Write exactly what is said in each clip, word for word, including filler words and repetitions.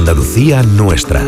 Andalucía nuestra.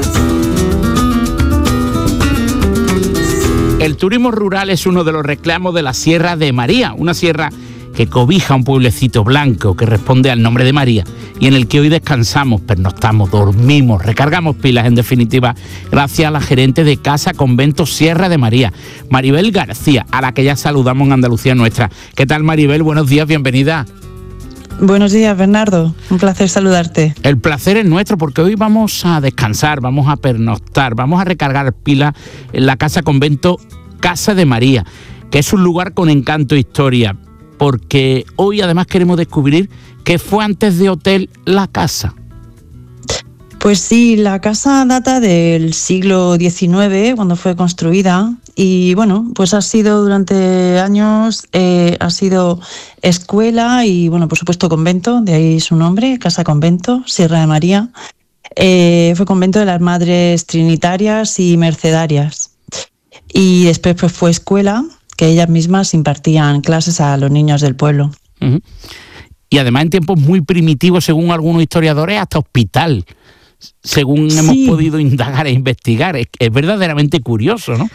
El turismo rural es uno de los reclamos de la Sierra de María, una sierra que cobija un pueblecito blanco que responde al nombre de María y en el que hoy descansamos, pernoctamos, dormimos, recargamos pilas, en definitiva, gracias a la gerente de Casa Convento Sierra de María, Maribel García, a la que ya saludamos en Andalucía nuestra. ¿Qué tal, Maribel? Buenos días, bienvenida. Buenos días, Bernardo. Un placer saludarte. El placer es nuestro porque hoy vamos a descansar, vamos a pernoctar, vamos a recargar pilas en la Casa Convento Casa de María, que es un lugar con encanto e historia, porque hoy además queremos descubrir qué fue antes de hotel la casa. Pues sí, la casa data del siglo diecinueve, cuando fue construida, y bueno, pues ha sido durante años, eh, ha sido escuela y bueno, por supuesto convento, de ahí su nombre, Casa Convento, Sierra de María. Eh, fue convento de las Madres Trinitarias y Mercedarias. Y después pues fue escuela, que ellas mismas impartían clases a los niños del pueblo. Uh-huh. Y además en tiempos muy primitivos, según algunos historiadores, hasta hospital, según sí. hemos podido indagar e investigar. Es, es verdaderamente curioso, ¿no?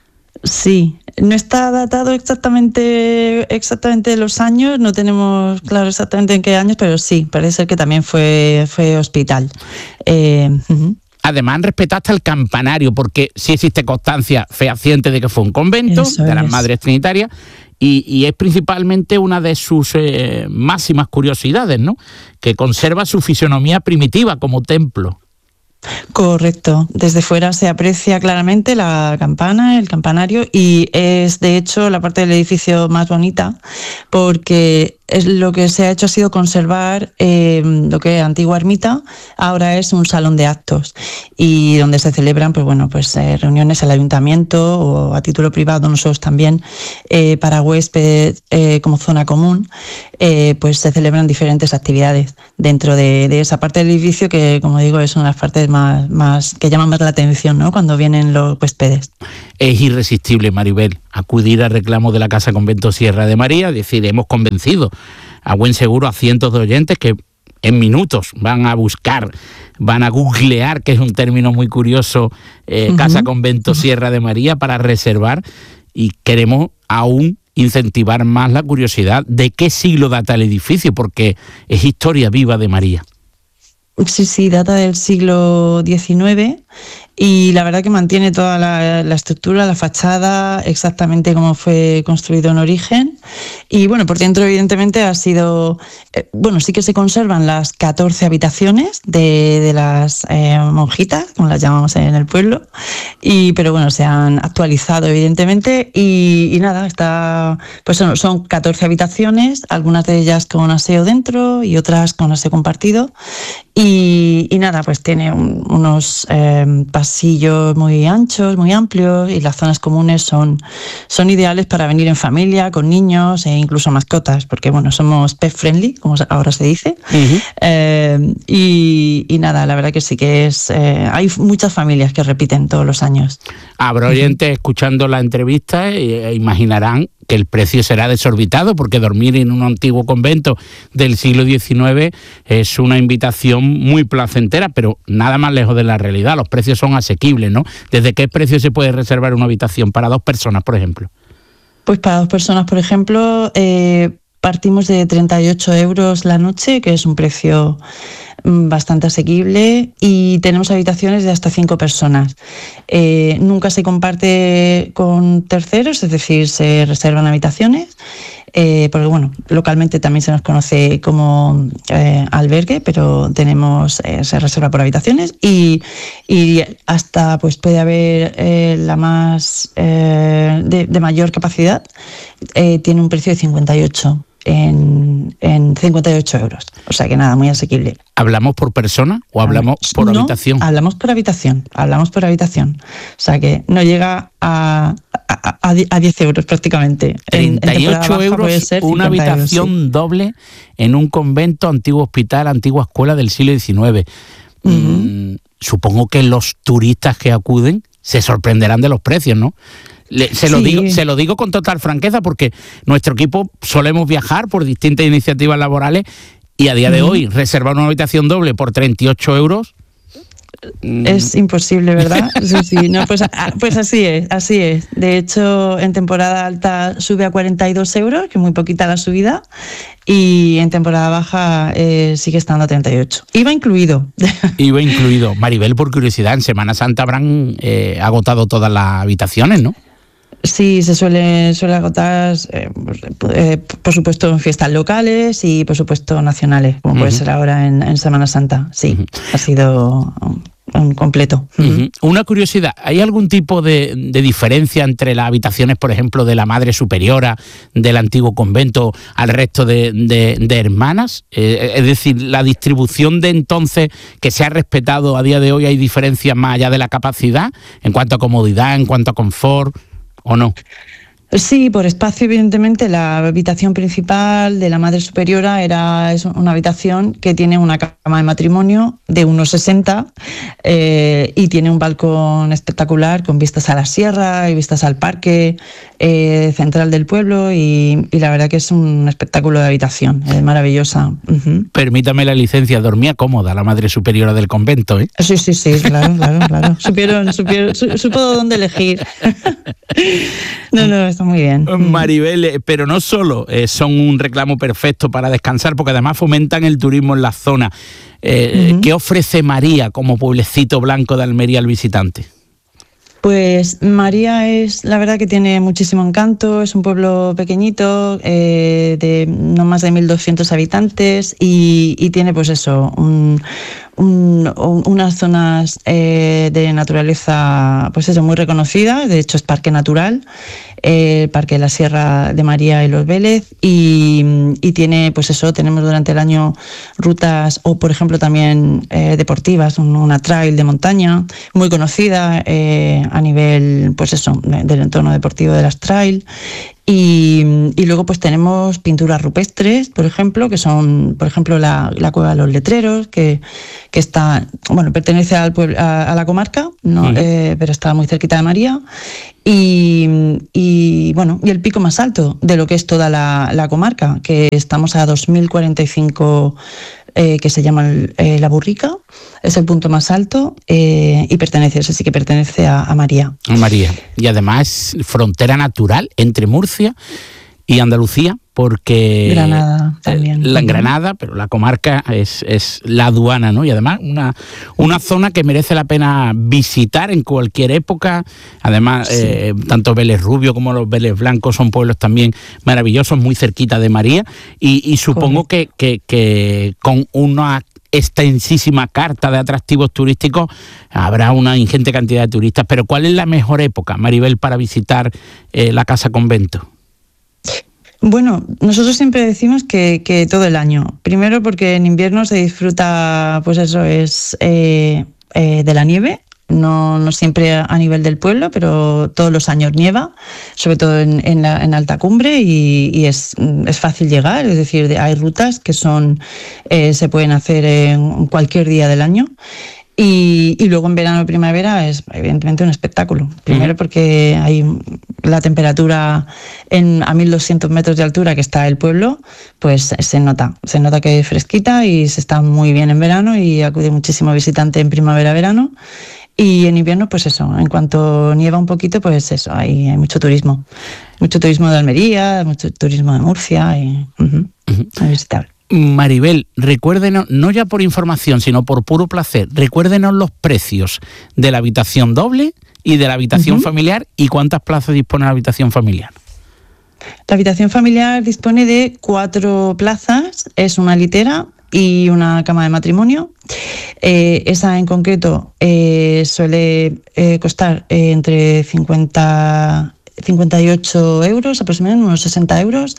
Sí, no está datado exactamente exactamente los años, no tenemos claro exactamente en qué años, pero sí, parece ser que también fue, fue hospital. Eh, uh-huh. Además han respetado hasta el campanario, porque sí existe constancia fehaciente de que fue un convento Eso de las es. Madres Trinitarias, y, y es principalmente una de sus eh, máximas curiosidades, ¿no? Que conserva su fisonomía primitiva como templo. Correcto, desde fuera se aprecia claramente la campana, el campanario, y es de hecho la parte del edificio más bonita, porque es lo que se ha hecho ha sido conservar eh, lo que es antigua ermita, ahora es un salón de actos y donde se celebran pues bueno pues eh, reuniones al ayuntamiento o a título privado, nosotros también eh, para huésped eh, como zona común, eh, pues se celebran diferentes actividades dentro de, de esa parte del edificio que, como digo, es una de las partes más, más que llaman más la atención, ¿no? Cuando vienen los huéspedes. Es irresistible, Maribel, acudir al reclamo de la Casa Convento Sierra de María, es decir, hemos convencido a buen seguro a cientos de oyentes que en minutos van a buscar, van a googlear, que es un término muy curioso, eh, uh-huh. Casa Convento Sierra de María para reservar, y queremos aún incentivar más la curiosidad de qué siglo data el edificio, porque es historia viva de María. Sí, sí, data del siglo diecinueve y la verdad que mantiene toda la, la estructura, la fachada, exactamente como fue construido en origen. Y bueno, por dentro evidentemente ha sido, eh, bueno, sí que se conservan las catorce habitaciones de, de las eh, monjitas, como las llamamos en el pueblo, y pero bueno, se han actualizado evidentemente y, y nada, está, pues son, son catorce habitaciones, algunas de ellas con aseo dentro y otras con aseo compartido. Y, y nada, pues tiene un, unos eh, pasillos muy anchos, muy amplios, y las zonas comunes son, son ideales para venir en familia, con niños e incluso mascotas, porque bueno, somos pet friendly, como ahora se dice. Uh-huh. Eh, y, y nada, la verdad que sí que es... Eh, hay muchas familias que repiten todos los años. Habrá oyentes uh-huh. escuchando la entrevista e imaginarán que el precio será desorbitado, porque dormir en un antiguo convento del siglo diecinueve es una invitación muy placentera, pero nada más lejos de la realidad. Los precios son asequibles, ¿no? ¿Desde qué precio se puede reservar una habitación para dos personas, por ejemplo? Pues para dos personas, por ejemplo, eh, partimos de treinta y ocho euros la noche, que es un precio bastante asequible, y tenemos habitaciones de hasta cinco personas. Eh, nunca se comparte con terceros, es decir, se reservan habitaciones, eh, porque bueno, localmente también se nos conoce como eh, albergue, pero tenemos eh, se reserva por habitaciones y, y hasta pues puede haber eh, la más eh, de, de mayor capacidad, eh, tiene un precio de cincuenta y ocho. En, en cincuenta y ocho euros, o sea que nada, muy asequible. ¿Hablamos por persona o hablamos por no, habitación? hablamos por habitación, hablamos por habitación, o sea que no llega a, a, a, a diez euros prácticamente. treinta y ocho euros una habitación euros, sí. doble en un convento, antiguo hospital, antigua escuela del siglo diecinueve. Uh-huh. Mm, supongo que los turistas que acuden se sorprenderán de los precios, ¿no? Le, se, lo sí. digo, se lo digo con total franqueza, porque nuestro equipo solemos viajar por distintas iniciativas laborales y a día de uh-huh. hoy reservar una habitación doble por treinta y ocho euros Es imposible, ¿verdad? Sí, sí. No, pues, pues así es, así es. De hecho, en temporada alta sube a cuarenta y dos euros, que es muy poquita la subida, y en temporada baja eh, sigue estando a treinta y ocho. I V A incluido. I V A incluido. Maribel, por curiosidad, en Semana Santa habrán eh, agotado todas las habitaciones, ¿no? Sí, se suele, suele agotar, eh, eh, por supuesto, en fiestas locales y, por supuesto, nacionales, como uh-huh. puede ser ahora en, en Semana Santa. Sí, uh-huh. ha sido un, un completo. Uh-huh. Una curiosidad, ¿hay algún tipo de, de diferencia entre las habitaciones, por ejemplo, de la Madre Superiora del antiguo convento al resto de, de, de hermanas? Eh, es decir, la distribución de entonces que se ha respetado a día de hoy, ¿hay diferencias más allá de la capacidad en cuanto a comodidad, en cuanto a confort? ¿O no? Sí, por espacio, evidentemente, la habitación principal de la Madre Superiora era es una habitación que tiene una cama de matrimonio de uno sesenta eh, y tiene un balcón espectacular con vistas a la sierra y vistas al parque eh, central del pueblo y, y la verdad que es un espectáculo de habitación, es maravillosa. Uh-huh. Permítame la licencia, dormía cómoda la Madre Superiora del convento, ¿eh? Sí, sí, sí, claro, claro, claro. Supieron, supieron, su, supo dónde elegir. No, no, está muy bien. Maribel, pero no solo eh, son un reclamo perfecto para descansar, porque además fomentan el turismo en la zona. Eh, uh-huh. ¿Qué ofrece María como pueblecito blanco de Almería al visitante? Pues María es, la verdad que tiene muchísimo encanto, es un pueblo pequeñito, eh, de no más de mil doscientos habitantes y, y tiene pues eso, un, un, unas zonas eh, de naturaleza pues eso, muy reconocidas, de hecho es parque natural, el eh, Parque de la Sierra de María y Los Vélez y, y tiene pues eso, tenemos durante el año rutas o por ejemplo también eh, deportivas, una trail de montaña muy conocida eh, a nivel pues eso, del entorno deportivo de las trail. Y, y luego pues tenemos pinturas rupestres, por ejemplo, que son, por ejemplo, la, la Cueva de los Letreros, que, que está, bueno, pertenece al pueblo, a, a la comarca, ¿no? Uh-huh. eh, pero está muy cerquita de María. Y, y bueno, y el pico más alto de lo que es toda la, la comarca, que estamos a dos mil cuarenta y cinco, eh, que se llama eh, La Burrica, es el punto más alto eh, y pertenece, ese sí que pertenece a, a María. María. Y además es frontera natural entre Murcia y Andalucía, porque Granada también. La Granada, pero la comarca es, es la aduana, ¿no? Y además una, una zona que merece la pena visitar en cualquier época. Además, sí. eh, tanto Vélez Rubio como los Vélez Blancos son pueblos también maravillosos, muy cerquita de María. Y, y supongo que, que, que con una extensísima carta de atractivos turísticos habrá una ingente cantidad de turistas. Pero ¿cuál es la mejor época, Maribel, para visitar eh, la Casa Convento? Bueno, nosotros siempre decimos que, que todo el año. Primero porque en invierno se disfruta, pues eso es eh, eh, de la nieve. No, no siempre a nivel del pueblo, pero todos los años nieva, sobre todo en, en, la, en alta cumbre y, y es, es fácil llegar. Es decir, hay rutas que son eh, se pueden hacer en cualquier día del año. Y, y luego en verano y primavera es evidentemente un espectáculo. Primero porque hay la temperatura en, a mil doscientos metros de altura que está el pueblo, pues se nota, se nota que es fresquita y se está muy bien en verano y acude muchísimo visitante en primavera-verano. Y en invierno, pues eso, en cuanto nieva un poquito, pues eso, hay, hay mucho turismo. Mucho turismo de Almería, mucho turismo de Murcia y uh-huh, uh-huh. es visitable. Maribel, recuérdenos, no ya por información, sino por puro placer, recuérdenos los precios de la habitación doble y de la habitación uh-huh. familiar y cuántas plazas dispone la habitación familiar. La habitación familiar dispone de cuatro plazas, es una litera y una cama de matrimonio. Eh, esa en concreto eh, suele eh, costar eh, entre cincuenta, cincuenta y ocho euros, aproximadamente unos sesenta euros.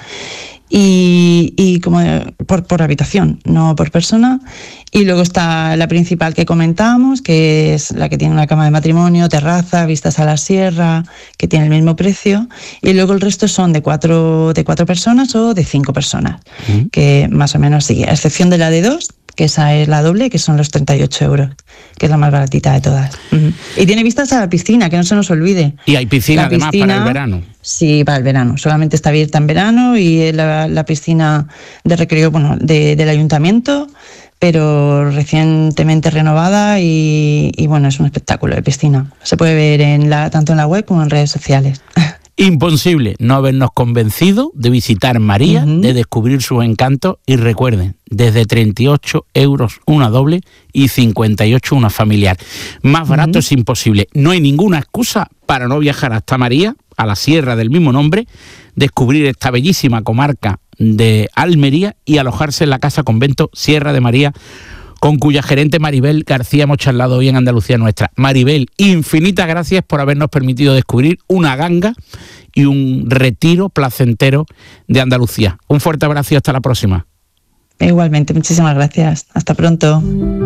Y, y como por, por habitación, no por persona. Y luego está la principal que comentábamos, que es la que tiene una cama de matrimonio, terraza, vistas a la sierra, que tiene el mismo precio. Y luego el resto son de cuatro, de cuatro personas o de cinco personas, uh-huh. que más o menos sigue, a excepción de la de dos, que esa es la doble, que son los treinta y ocho euros, que es la más baratita de todas. Uh-huh. Y tiene vistas a la piscina, que no se nos olvide. Y hay piscina, además, para el verano. Sí, para el verano. Solamente está abierta en verano y la, la piscina de recreo, bueno, de, del ayuntamiento pero recientemente renovada y, y bueno, es un espectáculo de piscina. Se puede ver en la, tanto en la web como en redes sociales. Imposible no habernos convencido de visitar María, uh-huh. de descubrir sus encantos, y recuerden, desde treinta y ocho euros una doble y cincuenta y ocho una familiar. Más barato uh-huh. es imposible. No hay ninguna excusa para no viajar hasta María, a la sierra del mismo nombre, descubrir esta bellísima comarca de Almería y alojarse en la Casa Convento Sierra de María, con cuya gerente Maribel García hemos charlado hoy en Andalucía Nuestra. Maribel, infinitas gracias por habernos permitido descubrir una ganga y un retiro placentero de Andalucía. Un fuerte abrazo y hasta la próxima. Igualmente, muchísimas gracias. Hasta pronto.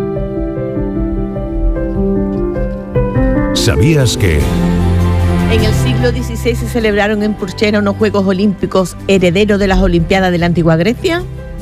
¿Sabías que...? En el siglo dieciséis se celebraron en Purchena unos Juegos Olímpicos herederos de las Olimpiadas de la antigua Grecia.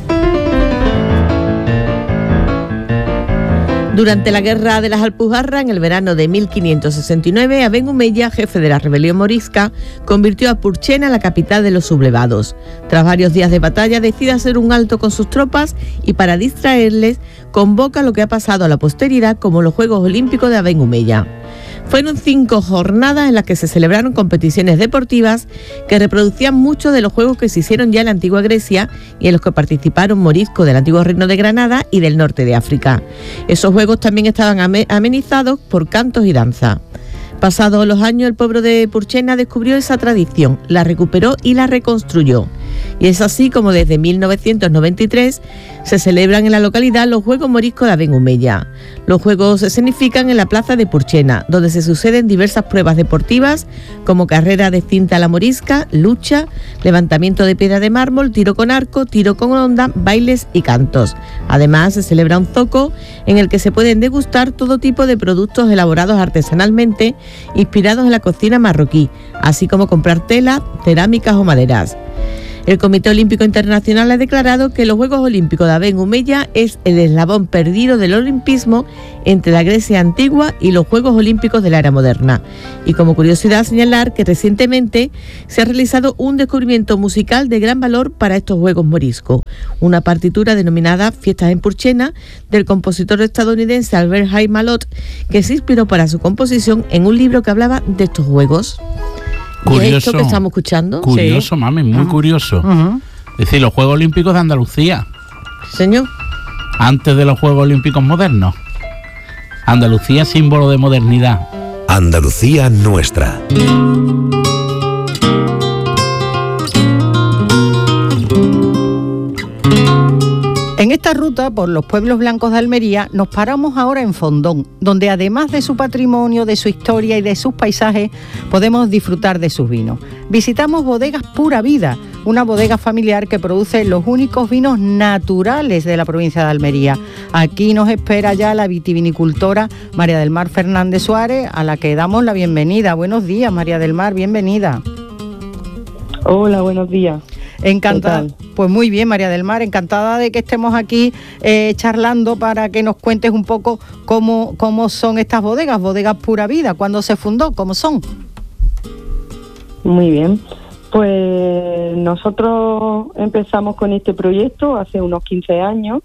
Durante la Guerra de las Alpujarras, en el verano de mil quinientos sesenta y nueve, Aben Humeya, jefe de la rebelión morisca, convirtió a Purchena en la capital de los sublevados. Tras varios días de batalla, decide hacer un alto con sus tropas y, para distraerles, convoca lo que ha pasado a la posteridad como los Juegos Olímpicos de Aben Humeya. Fueron cinco jornadas en las que se celebraron competiciones deportivas que reproducían muchos de los juegos que se hicieron ya en la antigua Grecia y en los que participaron moriscos del antiguo Reino de Granada y del norte de África. Esos juegos también estaban amenizados por cantos y danza. Pasados los años, el pueblo de Purchena descubrió esa tradición, la recuperó y la reconstruyó. Y es así como desde mil novecientos noventa y tres se celebran en la localidad los Juegos Moriscos de Aben Humeya. Los juegos se escenifican en la plaza de Purchena, donde se suceden diversas pruebas deportivas como carrera de cinta a la morisca, lucha, levantamiento de piedra de mármol, tiro con arco, tiro con onda, bailes y cantos. Además, se celebra un zoco en el que se pueden degustar todo tipo de productos elaborados artesanalmente, inspirados en la cocina marroquí, así como comprar tela, cerámicas o maderas. El Comité Olímpico Internacional ha declarado que los Juegos Olímpicos de Aben Humeya es el eslabón perdido del olimpismo entre la Grecia antigua y los Juegos Olímpicos de la era moderna. Y como curiosidad, señalar que recientemente se ha realizado un descubrimiento musical de gran valor para estos Juegos moriscos, una partitura denominada Fiestas en Purchena del compositor estadounidense Albert Hay-Malot, que se inspiró para su composición en un libro que hablaba de estos Juegos. Curioso, ¿Y esto que estamos escuchando? Curioso, sí. Mami, muy uh-huh. curioso. Uh-huh. Es decir, los Juegos Olímpicos de Andalucía. Señor. Antes de los Juegos Olímpicos modernos. Andalucía, símbolo de modernidad. Andalucía Nuestra. En esta ruta por los pueblos blancos de Almería nos paramos ahora en Fondón, donde además de su patrimonio, de su historia y de sus paisajes, podemos disfrutar de sus vinos. Visitamos Bodegas Pura Vida, una bodega familiar que produce los únicos vinos naturales de la provincia de Almería. Aquí nos espera ya la vitivinicultora María del Mar Fernández Suárez, a la que damos la bienvenida. Buenos días, María del Mar, bienvenida. Hola, buenos días. Encantada. Pues muy bien, María del Mar, encantada de que estemos aquí eh, charlando para que nos cuentes un poco cómo, cómo son estas bodegas, Bodegas Pura Vida, cuándo se fundó, cómo son. Muy bien, pues nosotros empezamos con este proyecto hace unos quince años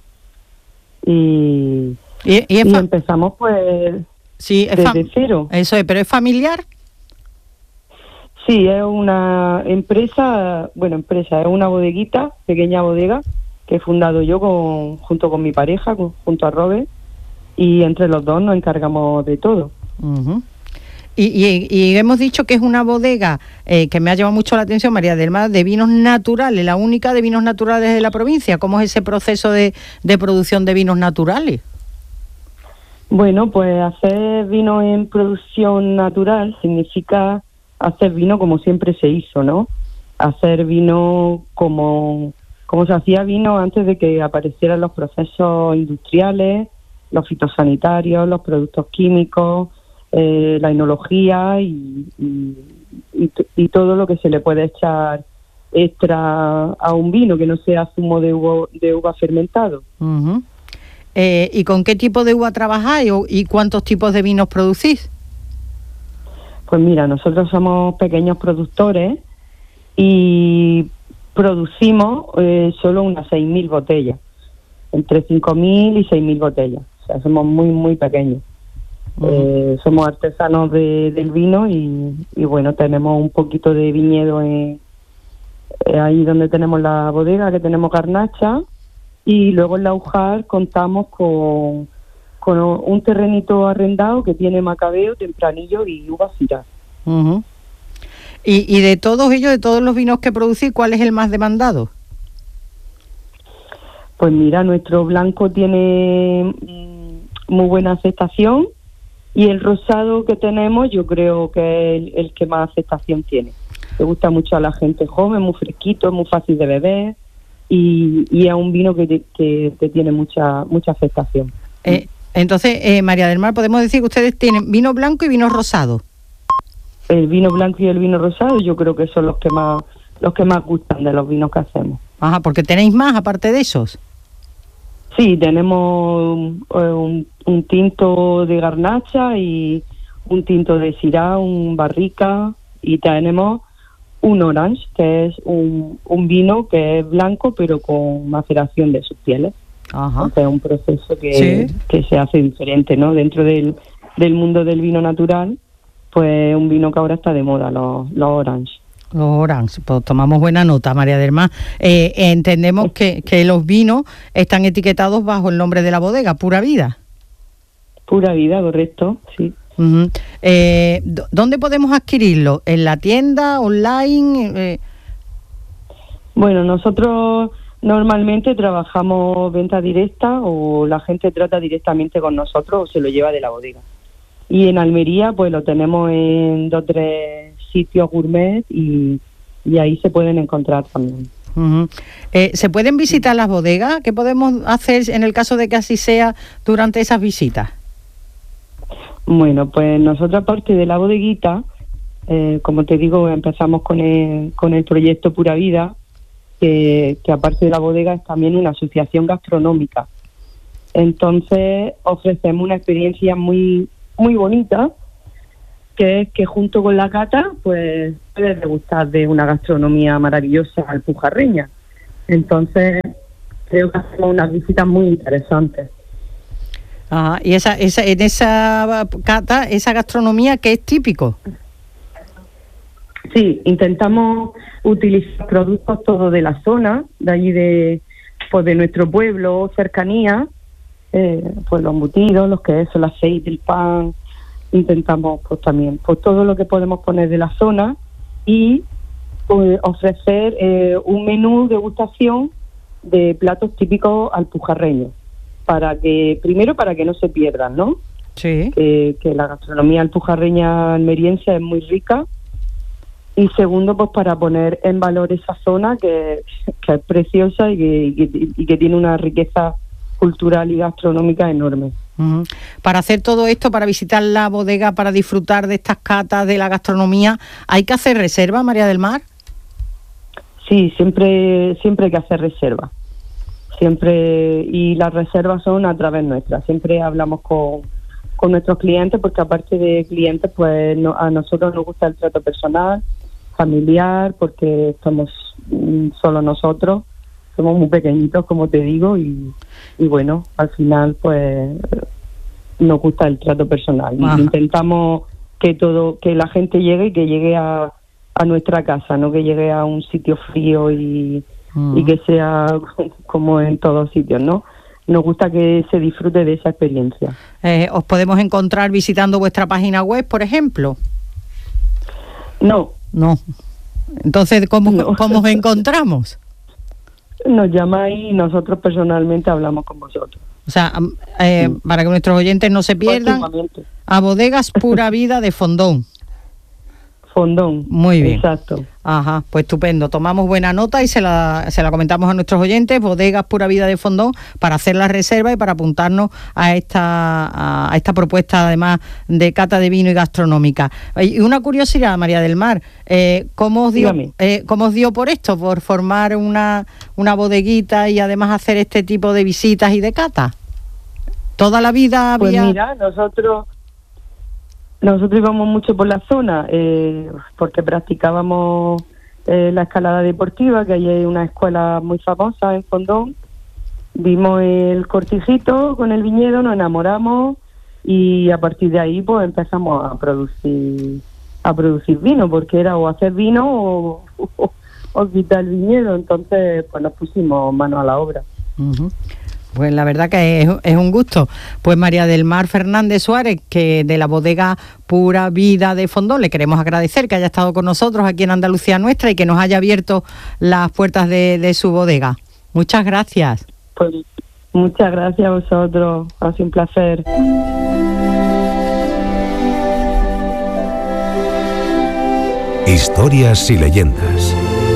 y, ¿Y, y, y empezamos pues sí, es desde cero. Eso es, pero ¿es familiar? Sí, es una empresa, bueno, empresa, es una bodeguita, pequeña bodega, que he fundado yo con, junto con mi pareja, con, junto a Robert, y entre los dos nos encargamos de todo. Uh-huh. Y, y, y hemos dicho que es una bodega eh, que me ha llamado mucho la atención, María del Mar, de vinos naturales, la única de vinos naturales de la provincia. ¿Cómo es ese proceso de, de producción de vinos naturales? Bueno, pues hacer vino en producción natural significa hacer vino como siempre se hizo, ¿no? Hacer vino como, como se hacía vino antes de que aparecieran los procesos industriales, los fitosanitarios, los productos químicos, eh, la enología y, y, y, y todo lo que se le puede echar extra a un vino que no sea zumo de uva, de uva fermentado. Uh-huh. Eh, ¿Y con qué tipo de uva trabajáis y cuántos tipos de vinos producís? Pues mira, nosotros somos pequeños productores y producimos eh, solo unas seis mil botellas. entre cinco mil y seis mil botellas. O sea, somos muy, muy pequeños. Uh-huh. Eh, somos artesanos de, del vino y, y bueno, tenemos un poquito de viñedo en, eh, ahí donde tenemos la bodega, que tenemos Garnacha, y luego en la Ujar contamos con, con un terrenito arrendado que tiene macabeo, tempranillo y uvas Syrah. Uh-huh. y, y de todos ellos, de todos los vinos que producís, ¿cuál es el más demandado? Pues mira, nuestro blanco tiene mmm, muy buena aceptación y el rosado que tenemos yo creo que es el, el que más aceptación tiene. Le gusta mucho a la gente joven, muy fresquito, es muy fácil de beber y, y es un vino que, que, que tiene mucha mucha aceptación. Eh, entonces, eh, María del Mar, podemos decir que ustedes tienen vino blanco y vino rosado. El vino blanco y el vino rosado yo creo que son los que más los que más gustan de los vinos que hacemos. Ajá, porque tenéis más aparte de esos. Sí, tenemos un, un, un tinto de Garnacha y un tinto de Syrah, un barrica, y tenemos un orange, que es un, un vino que es blanco pero con maceración de sus pieles. Ajá. O sea, es un proceso que, sí. que se hace diferente, ¿no? Dentro del, del mundo del vino natural, pues un vino que ahora está de moda, los, los orange. Los orange, pues tomamos buena nota, María del Mar. Eh, entendemos que, que los vinos están etiquetados bajo el nombre de la bodega, Pura Vida. Pura Vida, correcto, sí. Uh-huh. Eh, ¿Dónde podemos adquirirlo? ¿En la tienda, online? Eh... Bueno, nosotros normalmente trabajamos venta directa o la gente trata directamente con nosotros o se lo lleva de la bodega. Y en Almería pues lo tenemos en dos o tres sitios gourmet y, y ahí se pueden encontrar también. Uh-huh. Eh, ¿Se pueden visitar las bodegas? ¿Qué podemos hacer en el caso de que así sea durante esas visitas? Bueno, pues nosotros aparte de la bodeguita, eh, como te digo, empezamos con el, con el proyecto Pura Vida, que, que aparte de la bodega es también una asociación gastronómica. Entonces ofrecemos una experiencia muy muy bonita, que es que junto con la cata pues puedes degustar de una gastronomía maravillosa alpujarreña. Entonces creo que hacemos unas visitas muy interesantes. Ah, y esa, esa en esa cata, esa gastronomía que es típico. Sí, intentamos utilizar productos todos de la zona, de allí de pues de nuestro pueblo, cercanía, eh, pues los embutidos, los quesos, el aceite, el pan. Intentamos pues también pues todo lo que podemos poner de la zona y pues, ofrecer eh, un menú degustación de platos típicos alpujarreños, para que primero para que no se pierdan, ¿no? Sí. Que, que la gastronomía alpujarreña almeriense es muy rica. Y segundo, pues para poner en valor esa zona que, que es preciosa y que, y, que, y que tiene una riqueza cultural y gastronómica enorme. Uh-huh. Para hacer todo esto, para visitar la bodega, para disfrutar de estas catas, de la gastronomía, ¿hay que hacer reserva, María del Mar? Sí, siempre, siempre hay que hacer reserva. Siempre, y las reservas son a través nuestra. Siempre hablamos con, con nuestros clientes, porque aparte de clientes, pues no, a nosotros nos gusta el trato personal, familiar, porque estamos mm, solo nosotros, somos muy pequeñitos, como te digo, y, y bueno, al final pues nos gusta el trato personal. Ajá. Intentamos que todo, que la gente llegue y que llegue a, a nuestra casa, no que llegue a un sitio frío y, uh-huh. y que sea como en todos sitios, ¿no? Nos gusta que se disfrute de esa experiencia. Eh, ¿Os podemos encontrar visitando vuestra página web, por ejemplo? No. No. Entonces, ¿cómo, no. ¿cómo os encontramos? Nos llamáis y nosotros personalmente hablamos con vosotros. O sea, eh, sí. para que nuestros oyentes no se pierdan, a Bodegas Pura Vida de Fondón. Fondón. Muy bien. Exacto. Ajá, pues estupendo. Tomamos buena nota y se la, se la comentamos a nuestros oyentes, Bodegas Pura Vida de Fondón, para hacer la reserva y para apuntarnos a esta a esta propuesta, además, de cata de vino y gastronómica. Y una curiosidad, María del Mar, eh, ¿cómo os dio, eh, ¿cómo os dio por esto, por formar una, una bodeguita y además hacer este tipo de visitas y de cata? ¿Toda la vida había...? Pues mira, nosotros... Nosotros íbamos mucho por la zona eh, porque practicábamos eh, la escalada deportiva, que ahí hay una escuela muy famosa en Fondón, vimos el cortijito con el viñedo, nos enamoramos y a partir de ahí pues empezamos a producir a producir vino, porque era o hacer vino o, o, o quitar el viñedo. Entonces pues nos pusimos manos a la obra. Uh-huh. Pues la verdad que es, es un gusto. Pues María del Mar Fernández Suárez, que de la bodega Pura Vida de Fondón, le queremos agradecer que haya estado con nosotros aquí en Andalucía Nuestra y que nos haya abierto las puertas de, de su bodega. Muchas gracias. Pues muchas gracias a vosotros, ha sido un placer. Historias y leyendas.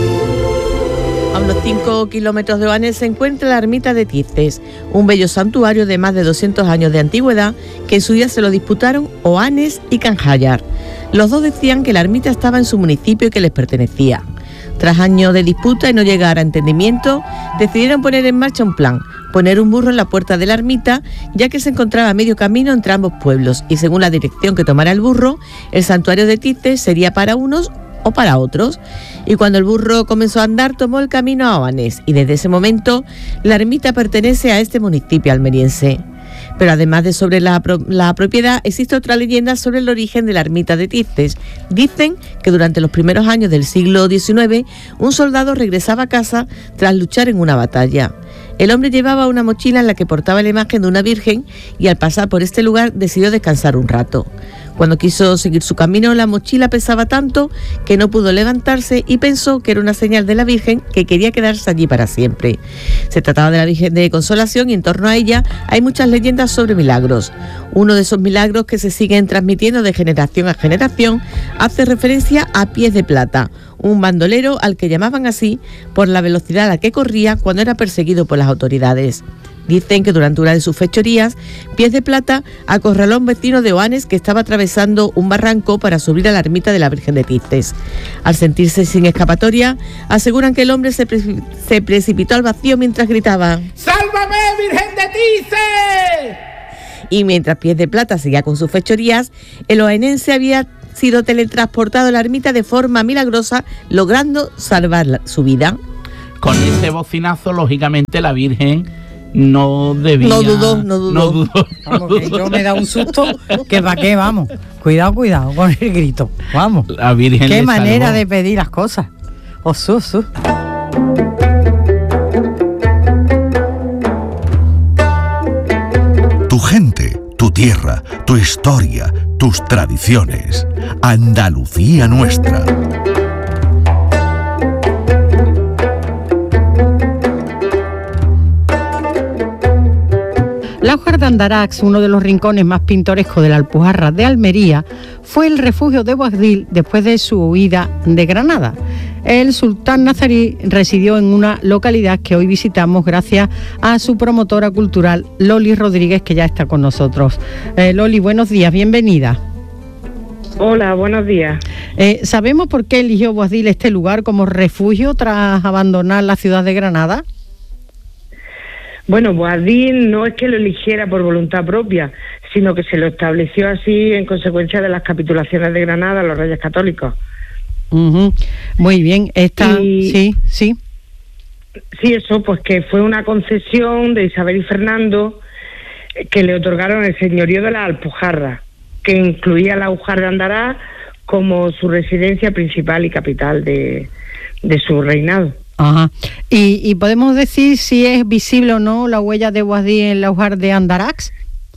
A unos cinco kilómetros de Oanes se encuentra la ermita de Tices, un bello santuario de más de doscientos años de antigüedad que en su día se lo disputaron Oanes y Canjayar. Los dos decían que la ermita estaba en su municipio y que les pertenecía. Tras años de disputa y no llegar a entendimiento, decidieron poner en marcha un plan, poner un burro en la puerta de la ermita, ya que se encontraba a medio camino entre ambos pueblos y según la dirección que tomara el burro, el santuario de Tices sería para unos o para otros. Y cuando el burro comenzó a andar, tomó el camino a Oanes y desde ese momento la ermita pertenece a este municipio almeriense. Pero además de sobre la, la propiedad, existe otra leyenda sobre el origen de la ermita de Tices. Dicen que durante los primeros años del siglo diecinueve, un soldado regresaba a casa tras luchar en una batalla. El hombre llevaba una mochila en la que portaba la imagen de una virgen y al pasar por este lugar decidió descansar un rato. Cuando quiso seguir su camino, la mochila pesaba tanto que no pudo levantarse y pensó que era una señal de la Virgen que quería quedarse allí para siempre. Se trataba de la Virgen de Consolación y en torno a ella hay muchas leyendas sobre milagros. Uno de esos milagros que se siguen transmitiendo de generación a generación hace referencia a Pies de Plata, un bandolero al que llamaban así por la velocidad a la que corría cuando era perseguido por las autoridades. Dicen que durante una de sus fechorías, Pies de Plata acorraló a un vecino de Oanes que estaba atravesando un barranco para subir a la ermita de la Virgen de Tices. Al sentirse sin escapatoria, aseguran que el hombre se, pre- se precipitó al vacío mientras gritaba ¡Sálvame, Virgen de Tices! Y mientras Pies de Plata seguía con sus fechorías, el oanense había sido teletransportado a la ermita de forma milagrosa, logrando salvar la- su vida. Con ese bocinazo, lógicamente, la Virgen no debía... No dudó, no dudó. No dudó, no Vamos, que dudó. yo me da un susto, que para qué, vamos. Cuidado, cuidado con el grito. Vamos. La Virgen Qué le manera salvó. de pedir las cosas. Oh, su, su. Tu gente, tu tierra, tu historia, tus tradiciones. Andalucía Nuestra. La Hojar de Andarax, uno de los rincones más pintorescos de la Alpujarra de Almería, fue el refugio de Boabdil después de su huida de Granada. El sultán nazarí residió en una localidad que hoy visitamos gracias a su promotora cultural, Loli Rodríguez, que ya está con nosotros. Eh, Loli, buenos días, bienvenida. Hola, buenos días. Eh, ¿Sabemos por qué eligió Boabdil este lugar como refugio tras abandonar la ciudad de Granada? Bueno, Boabdil no es que lo eligiera por voluntad propia, sino que se lo estableció así en consecuencia de las capitulaciones de Granada a los reyes católicos. Uh-huh. Muy bien, esta... Y- Sí, sí. Sí, eso, pues que fue una concesión de Isabel y Fernando eh, que le otorgaron el señorío de la Alpujarra, que incluía la Hojar de Andarax como su residencia principal y capital de, de su reinado. Ajá. ¿Y, y podemos decir si es visible o no la huella de Boabdil en la Hojar de Andarax?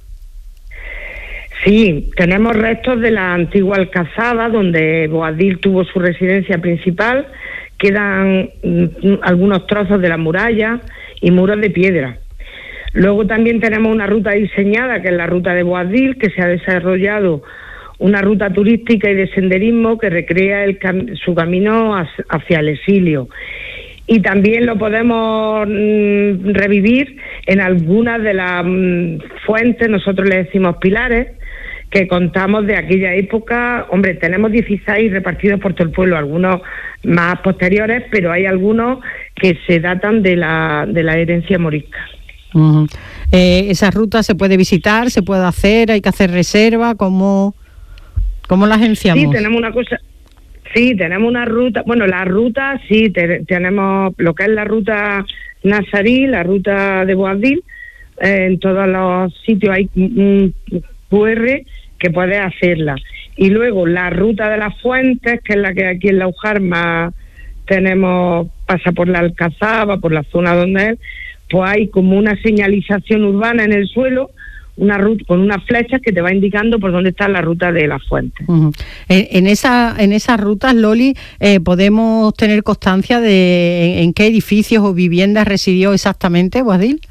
Sí, tenemos restos de la antigua alcazaba donde Boabdil tuvo su residencia principal, quedan mm, algunos trozos de la muralla y muros de piedra. Luego también tenemos una ruta diseñada, que es la ruta de Boabdil, que se ha desarrollado una ruta turística y de senderismo que recrea el cam- su camino hacia- hacia el exilio. Y también lo podemos mm, revivir en algunas de las mm, fuentes, nosotros le decimos pilares, que contamos de aquella época. Hombre, tenemos dieciséis repartidos por todo el pueblo, algunos más posteriores, pero hay algunos que se datan de la, de la herencia morisca. Uh-huh. Eh, ¿Esa ruta se puede visitar, se puede hacer, hay que hacer reserva? ¿Cómo, cómo la agenciamos? Sí, tenemos una cosa... Sí, tenemos una ruta, bueno, la ruta, sí, te, tenemos lo que es la ruta nazarí, la ruta de Boabdil, eh, en todos los sitios hay un cu erre que puedes hacerla. Y luego la ruta de las fuentes, que es la que aquí en Laujar más tenemos, pasa por la Alcazaba, por la zona donde es, pues hay como una señalización urbana en el suelo, una ruta con unas flechas que te va indicando por dónde está la ruta de las fuentes. Uh-huh. En, en esa en esas rutas, Loli, eh, podemos tener constancia de en, en qué edificios o viviendas residió exactamente Boabdil.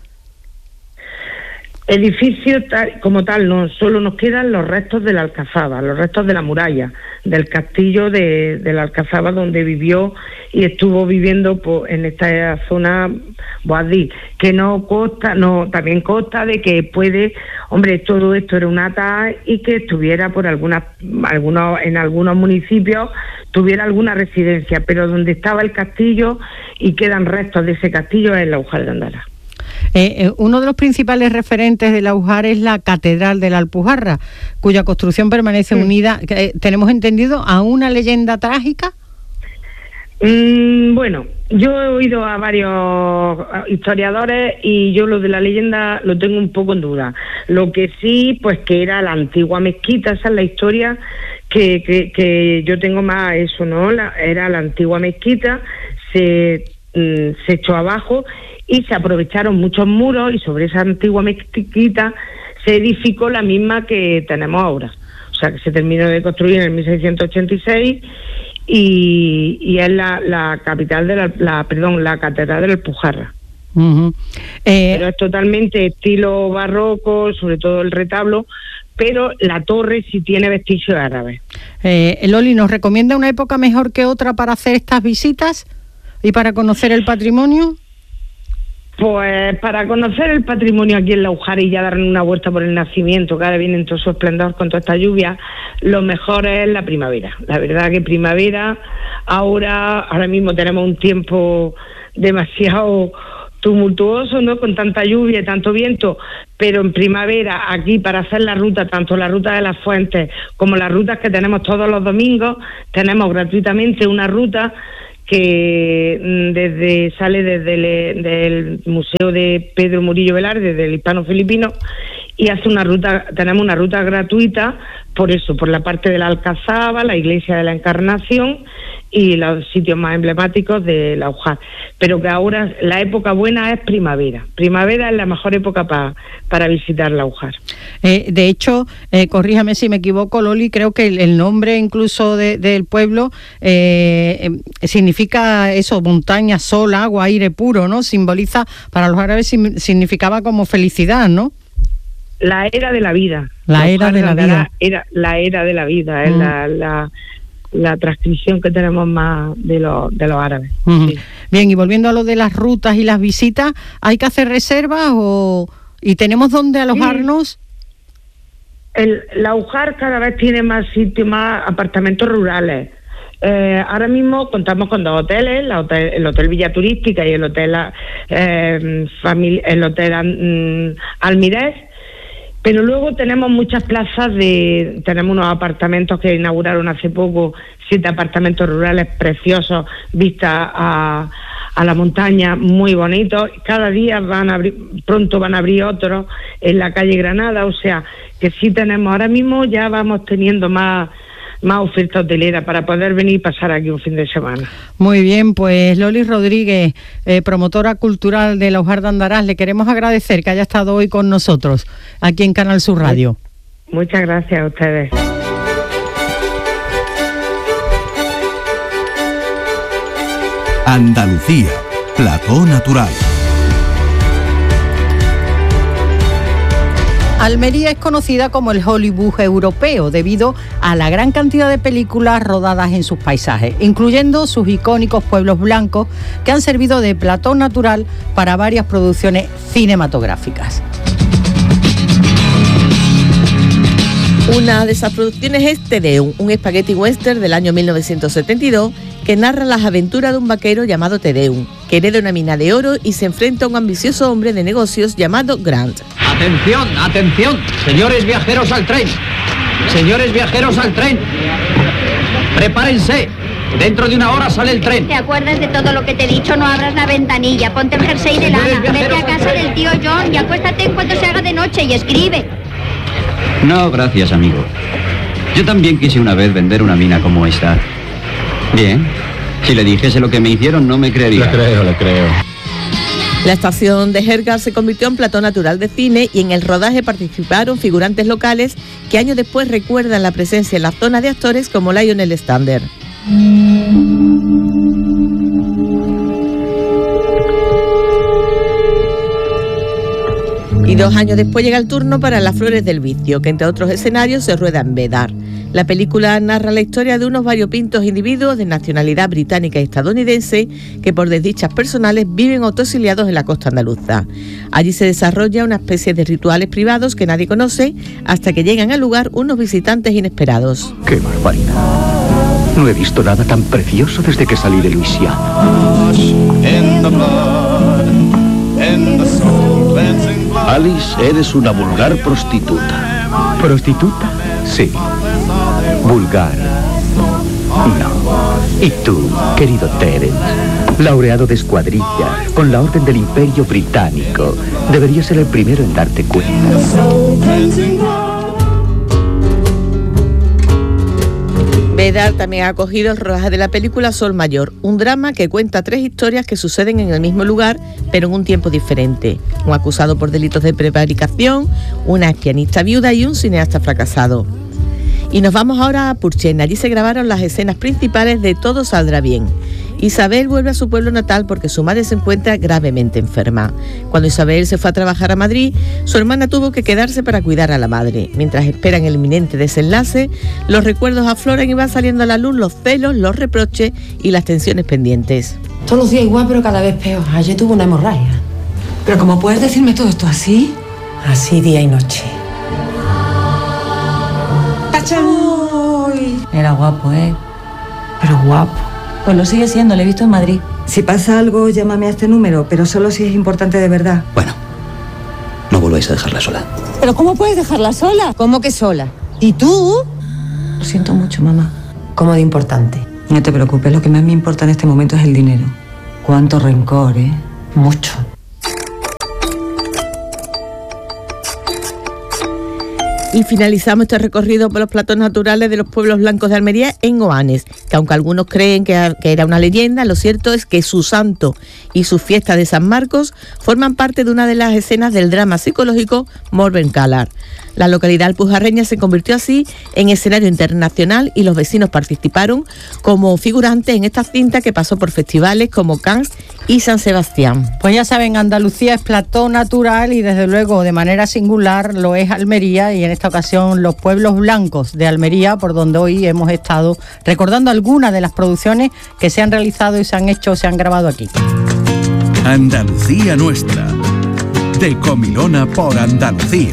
Edificio tal, como tal, no, solo nos quedan los restos de la Alcazaba, los restos de la muralla, del castillo de, de la Alcazaba donde vivió y estuvo viviendo pues, en esta zona Boabdil, que no consta, no, también consta de que puede, hombre, todo esto era una ata y que estuviera por algunas, algunos, en algunos municipios tuviera alguna residencia, pero donde estaba el castillo y quedan restos de ese castillo es Laujar de Andaras. Eh, eh, uno de los principales referentes de Laujar es la Catedral de la Alpujarra, cuya construcción permanece sí. unida, eh, tenemos entendido, a una leyenda trágica. Mm, bueno, yo he oído a varios historiadores y yo lo de la leyenda lo tengo un poco en duda. Lo que sí, pues que era la antigua mezquita, esa es la historia que, que, que yo tengo más eso, ¿no? La, era la antigua mezquita, se, mm, se echó abajo y se aprovecharon muchos muros y sobre esa antigua mezquita se edificó la misma que tenemos ahora. O sea, que se terminó de construir en el mil seiscientos ochenta y seis y, y es la, la capital de la, la, perdón, la catedral de la Alpujarra. Uh-huh. eh... Pero es totalmente estilo barroco, sobre todo el retablo, pero la torre sí tiene vestigios árabes. Eh, Loli, ¿nos recomienda una época mejor que otra para hacer estas visitas y para conocer el patrimonio? Pues para conocer el patrimonio aquí en Laujar y ya darle una vuelta por el nacimiento, que ahora viene en todo su esplendor con toda esta lluvia, lo mejor es la primavera. La verdad que primavera, ahora, ahora mismo tenemos un tiempo demasiado tumultuoso, ¿no? Con tanta lluvia y tanto viento, pero en primavera aquí para hacer la ruta, tanto la ruta de las fuentes como las rutas que tenemos todos los domingos, tenemos gratuitamente una ruta que desde sale desde el del Museo de Pedro Murillo Velarde, del hispano-filipino, y hace una ruta, tenemos una ruta gratuita, por eso, por la parte de la Alcazaba, la Iglesia de la Encarnación y los sitios más emblemáticos de Laujar. Pero que ahora la época buena es primavera. Primavera es la mejor época pa, para visitar Laujar. Eh, de hecho, eh, corríjame si me equivoco, Loli, creo que el, el nombre incluso de, del pueblo eh, eh, significa eso, montaña, sol, agua, aire puro, ¿no? Simboliza, para los árabes significaba como felicidad, ¿no? La era de la vida. La era de la vida. Era la era de la vida, es mm. la... la la transcripción que tenemos más de los de los árabes. Uh-huh. Sí. Bien, y volviendo a lo de las rutas y las visitas, ¿hay que hacer reservas o y tenemos dónde alojarnos? Sí. El Laujar cada vez tiene más sitios, más apartamentos rurales. Eh, ahora mismo contamos con dos hoteles, la hotel, el Hotel Villa Turística y el Hotel eh, familia, el Hotel um, Almirez. Pero luego tenemos muchas plazas de... Tenemos unos apartamentos que inauguraron hace poco, siete apartamentos rurales preciosos, vistas a, a la montaña, muy bonitos. Cada día van a abrir, pronto van a abrir otros en la calle Granada, o sea, que sí tenemos, ahora mismo ya vamos teniendo más... más oferta hotelera para poder venir y pasar aquí un fin de semana. Muy bien, pues Loli Rodríguez, eh, promotora cultural de Laujar de Andaras, le queremos agradecer que haya estado hoy con nosotros aquí en Canal Sur Radio. Muchas gracias a ustedes. Andalucía, plató natural. Almería es conocida como el Hollywood europeo debido a la gran cantidad de películas rodadas en sus paisajes, incluyendo sus icónicos pueblos blancos que han servido de plató natural para varias producciones cinematográficas. Una de esas producciones es Te Deum, un spaghetti western del año mil novecientos setenta y dos que narra las aventuras de un vaquero llamado Te Deum, que hereda una mina de oro y se enfrenta a un ambicioso hombre de negocios llamado Grant. ¡Atención, atención! Señores viajeros al tren. Señores viajeros al tren. Prepárense. Dentro de una hora sale el tren. ¿Te acuerdas de todo lo que te he dicho? No abras la ventanilla, ponte el jersey de lana, vete a casa del tío John y acuéstate en cuanto se haga de noche y escribe. No, gracias, amigo. Yo también quise una vez vender una mina como esta. Bien. Si le dijese lo que me hicieron, no me creería. Le creo, le creo. La estación de Jergal se convirtió en plató natural de cine y en el rodaje participaron figurantes locales que años después recuerdan la presencia en la zona de actores como Lionel Stander. Y dos años después llega el turno para Las Flores del Vicio, que entre otros escenarios se rueda en Bedar. La película narra la historia de unos variopintos individuos de nacionalidad británica y estadounidense que por desdichas personales viven autoexiliados en la costa andaluza. Allí se desarrolla una especie de rituales privados que nadie conoce hasta que llegan al lugar unos visitantes inesperados. ¡Qué barbaridad! No he visto nada tan precioso desde que salí de Luisiana. Alice, eres una vulgar prostituta. ¿Prostituta? Sí. Vulgar. No. Y tú, querido Terence, laureado de escuadrilla, con la Orden del Imperio Británico, deberías ser el primero en darte cuenta. Bedar también ha acogido el rodaje de la película Sol Mayor, un drama que cuenta tres historias que suceden en el mismo lugar, pero en un tiempo diferente. Un acusado por delitos de prevaricación, una pianista viuda y un cineasta fracasado. Y nos vamos ahora a Purchena. Allí se grabaron las escenas principales de Todo saldrá bien. Isabel vuelve a su pueblo natal porque su madre se encuentra gravemente enferma. Cuando Isabel se fue a trabajar a Madrid, su hermana tuvo que quedarse para cuidar a la madre. Mientras esperan el inminente desenlace, los recuerdos afloran y van saliendo a la luz los celos, los reproches y las tensiones pendientes. Todos los días igual, pero cada vez peor. Ayer tuvo una hemorragia. ¿Pero cómo puedes decirme todo esto así? Así día y noche. ¡Tachamoy! Era guapo, ¿eh? Pero guapo. Pues lo sigue siendo, lo he visto en Madrid. Si pasa algo, llámame a este número, pero solo si es importante de verdad. Bueno, no volváis a dejarla sola. ¿Pero cómo puedes dejarla sola? ¿Cómo que sola? ¿Y tú? Lo siento mucho, mamá. ¿Cómo de importante? No te preocupes, lo que más me importa en este momento es el dinero. Cuánto rencor, ¿eh? Mucho. Y finalizamos este recorrido por los platos naturales de los pueblos blancos de Almería en Oanes, que aunque algunos creen que, que era una leyenda, lo cierto es que su santo y su fiesta de San Marcos forman parte de una de las escenas del drama psicológico Morben Calar. La localidad alpujarreña se convirtió así en escenario internacional y los vecinos participaron como figurantes en esta cinta que pasó por festivales como Cannes y San Sebastián. Pues ya saben, Andalucía es plató natural y desde luego de manera singular lo es Almería, y en esta ocasión los pueblos blancos de Almería, por donde hoy hemos estado recordando algunas de las producciones que se han realizado y se han hecho, se han grabado aquí. Andalucía nuestra, de Comilona por Andalucía.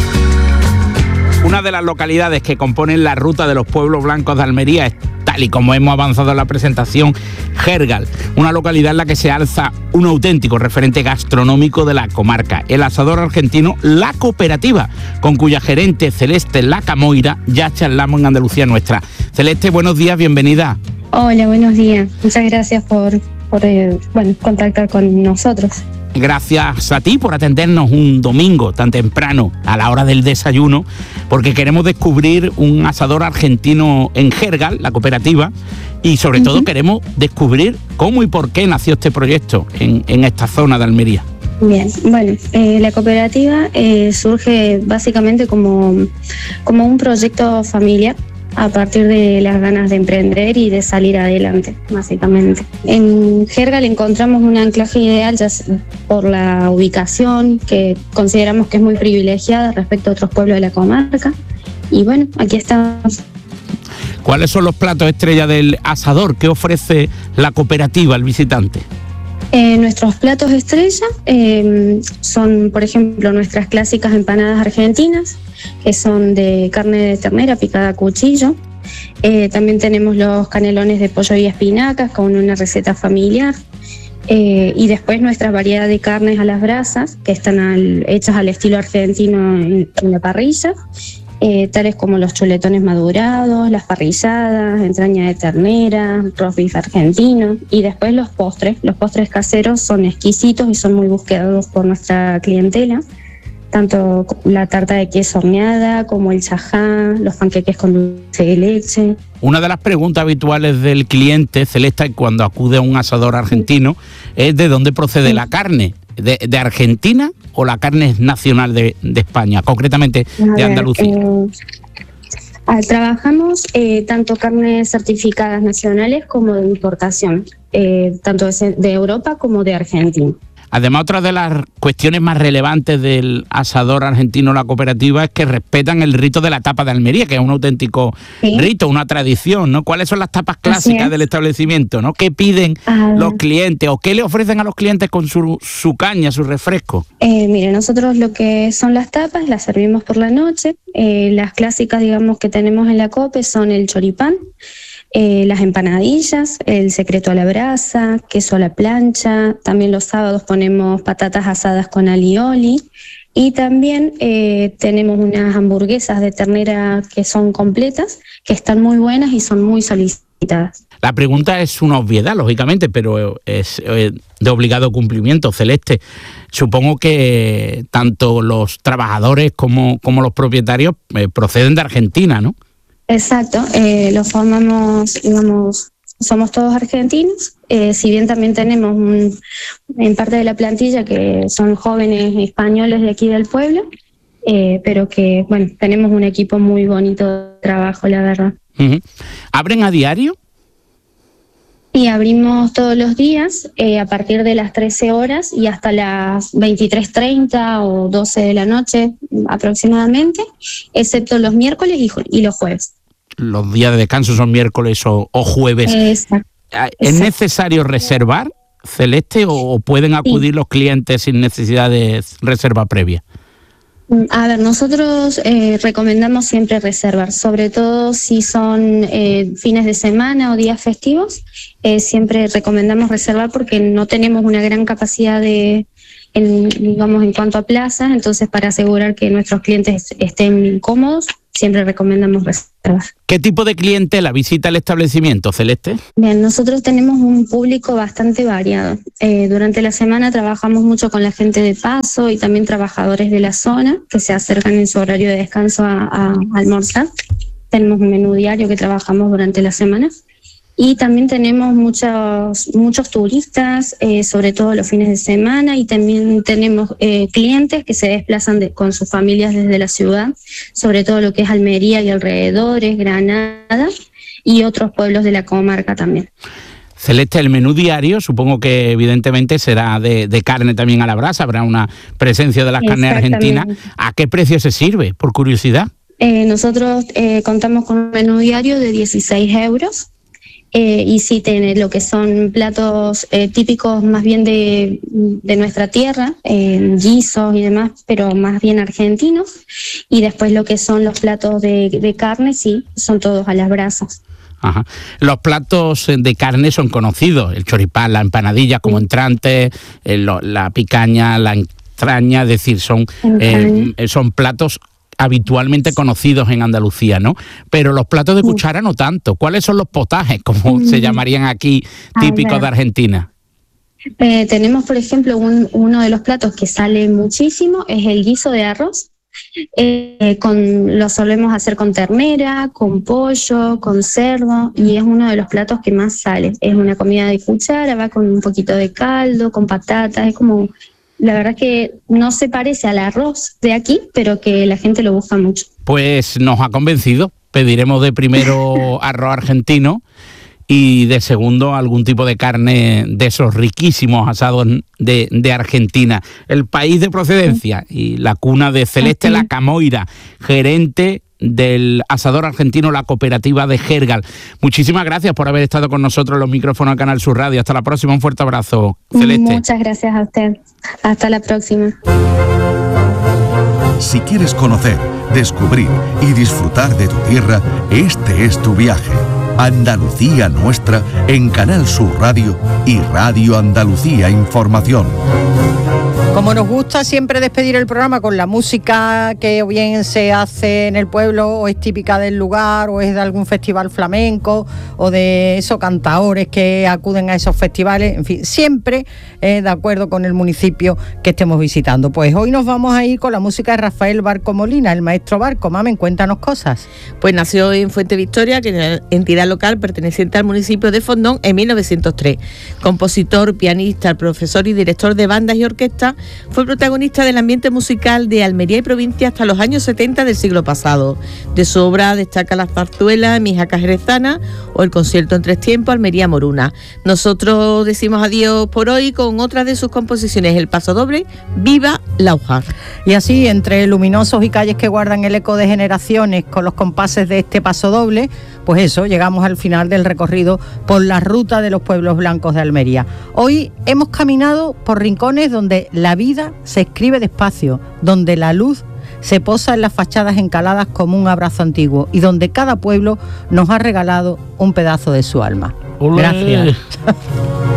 Una de las localidades que componen la ruta de los pueblos blancos de Almería es, tal y como hemos avanzado en la presentación, Jergal, una localidad en la que se alza un auténtico referente gastronómico de la comarca, el asador argentino La Cooperativa, con cuya gerente Celeste Lacamoira ya charlamos en Andalucía nuestra. Celeste, buenos días, bienvenida. Hola, buenos días. Muchas gracias por, por eh, bueno, contactar con nosotros. Gracias a ti por atendernos un domingo tan temprano a la hora del desayuno, porque queremos descubrir un asador argentino en Jergal, La Cooperativa, y sobre uh-huh. todo queremos descubrir cómo y por qué nació este proyecto en, en esta zona de Almería. Bien, bueno, eh, La Cooperativa eh, surge básicamente como, como un proyecto familiar, a partir de las ganas de emprender y de salir adelante, básicamente. En Jergal encontramos un anclaje ideal ya por la ubicación, que consideramos que es muy privilegiada respecto a otros pueblos de la comarca. Y bueno, aquí estamos. ¿Cuáles son los platos estrella del asador? ¿Qué ofrece La Cooperativa al visitante? Eh, nuestros platos estrella eh, son, por ejemplo, nuestras clásicas empanadas argentinas, que son de carne de ternera picada a cuchillo. Eh, también tenemos los canelones de pollo y espinacas con una receta familiar. Eh, y después nuestra variedad de carnes a las brasas, que están al, hechas al estilo argentino en, en la parrilla. eh, tales como los chuletones madurados, las parrilladas, entraña de ternera, roast beef argentino, y después los postres. Los postres caseros son exquisitos y son muy buscados por nuestra clientela, tanto la tarta de queso horneada como el chajá, los panqueques con dulce de leche. Una de las preguntas habituales del cliente, Celeste, cuando acude a un asador argentino, es de dónde procede la carne. ¿De, de Argentina o la carne es nacional de, de España, concretamente A de ver, Andalucía? Eh, ah, trabajamos eh, tanto carnes certificadas nacionales como de importación, eh, tanto de, de Europa como de Argentina. Además, otra de las cuestiones más relevantes del asador argentino La Cooperativa es que respetan el rito de la tapa de Almería, que es un auténtico sí. rito, una tradición, ¿no? ¿Cuáles son las tapas clásicas del establecimiento, ¿no? ¿Qué piden ah, los clientes o qué le ofrecen a los clientes con su, su caña, su refresco? Eh, mire, nosotros lo que son las tapas las servimos por la noche. Eh, las clásicas, digamos, que tenemos en la Cope son el choripán, Eh, las empanadillas, el secreto a la brasa, queso a la plancha. También los sábados ponemos patatas asadas con alioli, y también eh, tenemos unas hamburguesas de ternera que son completas, que están muy buenas y son muy solicitadas. La pregunta es una obviedad, lógicamente, pero es de obligado cumplimiento, Celeste. Supongo que tanto los trabajadores como, como los propietarios eh, proceden de Argentina, ¿no? Exacto, eh, lo formamos, digamos, somos todos argentinos, eh, si bien también tenemos un, en parte de la plantilla que son jóvenes españoles de aquí del pueblo, eh, pero que, bueno, tenemos un equipo muy bonito de trabajo, la verdad. Uh-huh. ¿Abren a diario? Y abrimos todos los días, eh, a partir de las trece horas y hasta las veintitrés treinta o doce de la noche aproximadamente, excepto los miércoles y, y los jueves. Los días de descanso son miércoles o, o jueves. Exacto. ¿Es necesario reservar, Celeste, o pueden acudir sí. los clientes sin necesidad de reserva previa? A ver, nosotros eh, recomendamos siempre reservar, sobre todo si son eh, fines de semana o días festivos, eh, siempre recomendamos reservar porque no tenemos una gran capacidad de, en, digamos, en cuanto a plazas, entonces para asegurar que nuestros clientes estén cómodos, siempre recomendamos reservar. ¿Qué tipo de clientela visita el establecimiento, Celeste? Bien, nosotros tenemos un público bastante variado. Eh, durante la semana trabajamos mucho con la gente de paso y también trabajadores de la zona que se acercan en su horario de descanso a, a, a almorzar. Tenemos un menú diario que trabajamos durante la semana. Y también tenemos muchos muchos turistas, eh, sobre todo los fines de semana, y también tenemos eh, clientes que se desplazan de, con sus familias desde la ciudad, sobre todo lo que es Almería y alrededores, Granada y otros pueblos de la comarca también. Celeste, el menú diario supongo que evidentemente será de, de carne también a la brasa, habrá una presencia de las carnes argentinas. ¿A qué precio se sirve, por curiosidad? Eh, nosotros eh, contamos con un menú diario de dieciséis euros. Eh, y sí tiene lo que son platos eh, típicos más bien de, de nuestra tierra, eh, guisos y demás, pero más bien argentinos, y después lo que son los platos de, de carne, sí, son todos a las brasas. Ajá. Los platos de carne son conocidos, el choripán, la empanadilla como entrante, eh, lo, la picaña, la entraña, es decir, son, eh, son platos habitualmente conocidos en Andalucía, ¿no? Pero los platos de cuchara no tanto. ¿Cuáles son los potajes, como mm. se llamarían aquí, típicos de Argentina? Eh, tenemos, por ejemplo, un, uno de los platos que sale muchísimo, es el guiso de arroz. Eh, con, lo solemos hacer con ternera, con pollo, con cerdo, y es uno de los platos que más sale. Es una comida de cuchara, va con un poquito de caldo, con patatas, es como... La verdad que no se parece al arroz de aquí, pero que la gente lo busca mucho. Pues nos ha convencido. Pediremos de primero arroz argentino y de segundo algún tipo de carne de esos riquísimos asados de, de Argentina. El país de procedencia y la cuna de Celeste La Camoira, gerente del asador argentino La Cooperativa de Jergal. Muchísimas gracias por haber estado con nosotros en los micrófonos de Canal Sur Radio. Hasta la próxima, un fuerte abrazo, Celeste. Muchas gracias a usted. Hasta la próxima. Si quieres conocer, descubrir y disfrutar de tu tierra, este es tu viaje. Andalucía Nuestra en Canal Sur Radio y Radio Andalucía Información. Como nos gusta siempre despedir el programa con la música que o bien se hace en el pueblo o es típica del lugar o es de algún festival flamenco o de esos cantaores que acuden a esos festivales, en fin, siempre eh, de acuerdo con el municipio que estemos visitando. Pues hoy nos vamos a ir con la música de Rafael Barco Molina, el maestro Barco. Mamen, cuéntanos cosas. Pues nació en Fuente Victoria, que es una entidad local perteneciente al municipio de Fondón, en mil novecientos tres. Compositor, pianista, profesor y director de bandas y orquestas, fue protagonista del ambiente musical de Almería y provincia hasta los años setenta del siglo pasado. De su obra destaca la zarzuela Mi jaca jerezana o el concierto en tres tiempos Almería Moruna. Nosotros decimos adiós por hoy con otra de sus composiciones, el paso doble, Viva Laujar. Y así, entre luminosos y calles que guardan el eco de generaciones con los compases de este paso doble, pues eso, llegamos al final del recorrido por la ruta de los pueblos blancos de Almería. Hoy hemos caminado por rincones donde la vida se escribe despacio, donde la luz se posa en las fachadas encaladas como un abrazo antiguo y donde cada pueblo nos ha regalado un pedazo de su alma. ¡Olé! Gracias.